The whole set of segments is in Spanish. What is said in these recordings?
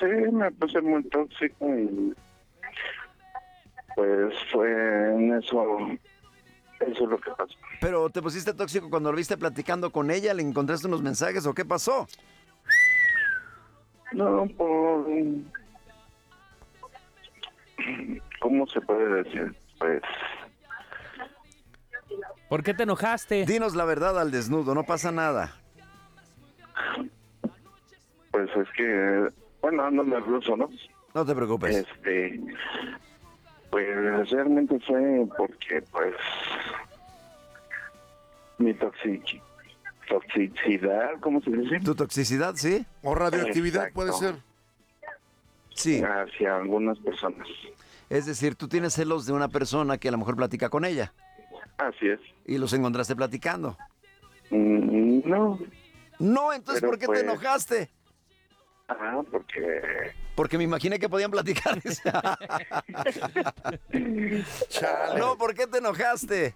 Sí, me puse muy tóxico y pues fue en eso es lo que pasó. Pero te pusiste tóxico cuando lo viste platicando con ella, le encontraste unos mensajes o qué pasó. No, ¿cómo se puede decir? Pues ¿Por qué te enojaste? Dinos la verdad al desnudo, no pasa nada. Pues es que, bueno, ando nervioso, ¿no? No te preocupes. Pues realmente fue porque, pues, mi toxicidad, ¿cómo se dice? ¿Tu toxicidad, sí? O radioactividad. Exacto. Puede ser. Sí. Hacia algunas personas. Es decir, tú tienes celos de una persona que a lo mejor platica con ella Así es. y los encontraste platicando. No. No, entonces, Pero ¿por qué pues- te enojaste? Porque... Porque me imaginé que podían platicar. Chale. No, ¿por qué te enojaste?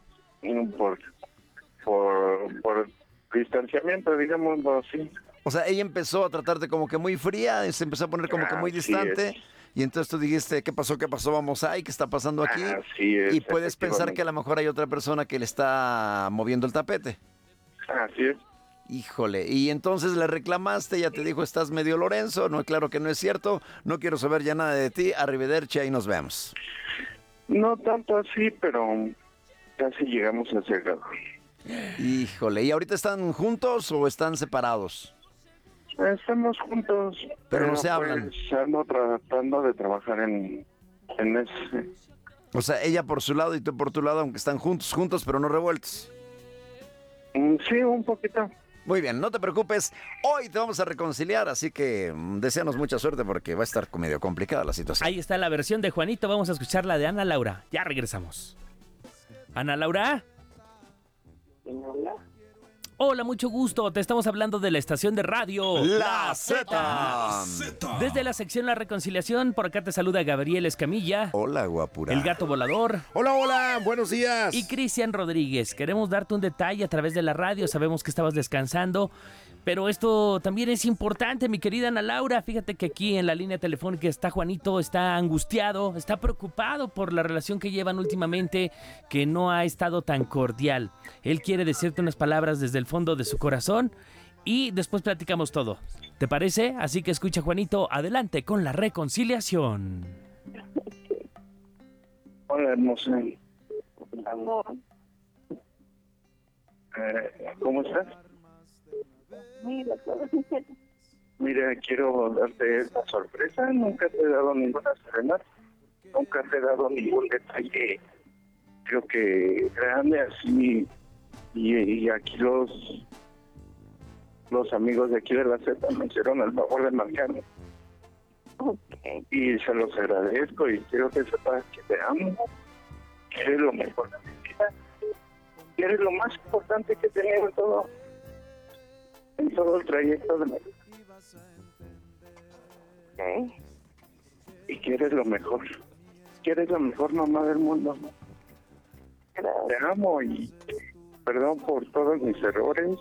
Por distanciamiento, digámoslo así. O sea, ella empezó a tratarte como que muy fría, se empezó a poner como que muy Así distante. es. Y entonces tú dijiste, ¿qué pasó? ¿Qué pasó? Vamos ahí, ¿qué está pasando aquí? Así es, Y puedes pensar efectivamente. que a lo mejor hay otra persona que le está moviendo el tapete. Así es. Híjole, y entonces le reclamaste, ella te dijo, estás medio Lorenzo, no, claro que no es cierto, no quiero saber ya nada de ti, arrivederci, ahí nos vemos. No tanto así, pero casi llegamos a ese grado. Híjole, ¿y ahorita están juntos o están separados? Estamos juntos. Pero no se hablan. Pues, ando tratando de trabajar en ese. O sea, ella por su lado y tú por tu lado, aunque están juntos, pero no revueltos. Sí, un poquito. Muy bien, no te preocupes, hoy te vamos a reconciliar, así que deséanos mucha suerte porque va a estar medio complicada la situación. Ahí está la versión de Juanito, vamos a escuchar la de Ana Laura. Ya regresamos. Ana Laura. Hola, mucho gusto. Te estamos hablando de la estación de radio La Z. Desde la sección La Reconciliación, por acá te saluda Gabriel Escamilla, Hola, guapura. el gato volador Hola, hola, buenos días. y Cristian Rodríguez. Queremos darte un detalle a través de la radio. Sabemos que estabas descansando, pero esto también es importante, mi querida Ana Laura. Fíjate que aquí en la línea telefónica está Juanito, está angustiado, está preocupado por la relación que llevan últimamente, que no ha estado tan cordial. Él quiere decirte unas palabras desde el fondo de su corazón y después platicamos todo. ¿Te parece? Así que escucha, Juanito, adelante con la reconciliación. Hola, hermosa. Amor, ¿Cómo estás? mira, Mira, quiero darte esta sorpresa. Nunca te he dado ninguna serenata. Nunca te he dado ningún detalle. Creo que grande así. Y aquí los amigos de aquí de la Z me hicieron el favor de marcarme. ok, Y se los agradezco y quiero que sepas que te amo. Que eres lo mejor de mi vida. Que eres lo más importante que he tenido en todo el trayecto de mi vida. ok. Y que eres lo mejor. Que eres la mejor mamá del mundo. Gracias. Te amo y perdón por todos mis errores.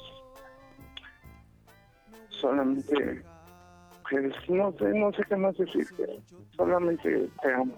Solamente, pues, no sé qué más decirte. Solamente te amo.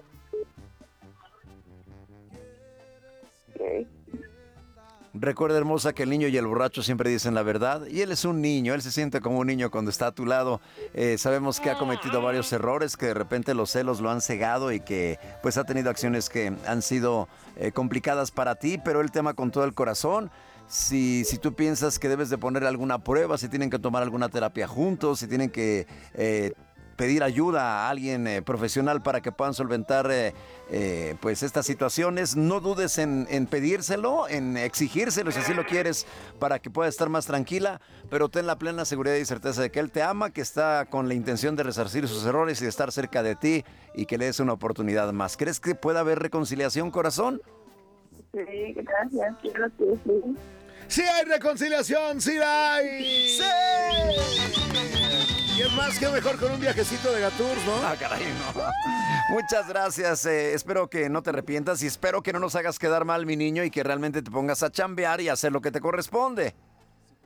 Ok. Recuerda, hermosa, que el niño y el borracho siempre dicen la verdad. Y él es un niño, él se siente como un niño cuando está a tu lado. Sabemos que ha cometido varios errores, que de repente los celos lo han cegado y que pues ha tenido acciones que han sido complicadas para ti, pero él te ama con todo el corazón. Si tú piensas que debes de poner alguna prueba, si tienen que tomar alguna terapia juntos, si tienen que pedir ayuda a alguien profesional para que puedan solventar pues estas situaciones, no dudes en pedírselo, en exigírselo si así lo quieres, para que pueda estar más tranquila, pero ten la plena seguridad y certeza de que él te ama, que está con la intención de resarcir sus errores y de estar cerca de ti y que le des una oportunidad más. ¿Crees que pueda haber reconciliación, corazón? Sí, gracias, quiero que sí. ¡Sí hay reconciliación! ¡Sí la hay! ¡Sí! Y es más que mejor con un viajecito de Gaturs, ¿no? Ah, caray, no. Muchas gracias. Espero que no te arrepientas y espero que no nos hagas quedar mal, mi niño, y que realmente te pongas a chambear y a hacer lo que te corresponde.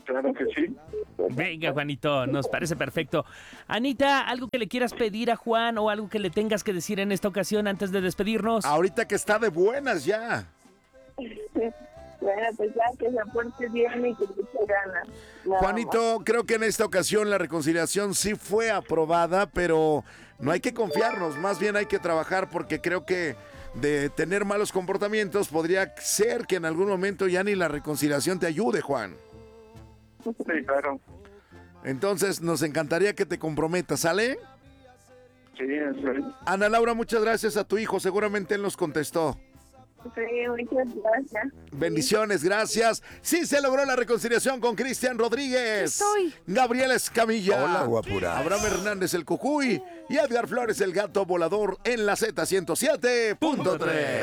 Claro que sí. Venga, Juanito, nos parece perfecto. Anita, ¿algo que le quieras pedir a Juan o algo que le tengas que decir en esta ocasión antes de despedirnos? Ahorita que está de buenas ya. Bueno, pues ya que se porte bien y que le eche ganas. Nada Juanito, creo que en esta ocasión la reconciliación sí fue aprobada, pero no hay que confiarnos, más bien hay que trabajar porque creo que de tener malos comportamientos podría ser que en algún momento ya ni la reconciliación te ayude, Juan. Sí, claro. Entonces nos encantaría que te comprometas, ¿sale? Sí, eso es. Ana Laura, muchas gracias a tu hijo, seguramente él nos contestó. Sí, muchas gracias. Bendiciones, gracias. Sí se logró la reconciliación con Cristian Rodríguez. Estoy. Gabriela Escamilla. Hola, guapura. Abraham Hernández el Cucuy y Edgar Flores el gato volador en la Z107.3.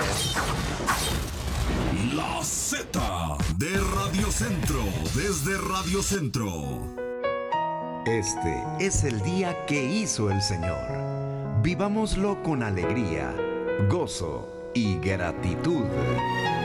La Z de Radio Centro, desde Radio Centro. Este es el día que hizo el Señor. Vivámoslo con alegría, gozo y gratitud.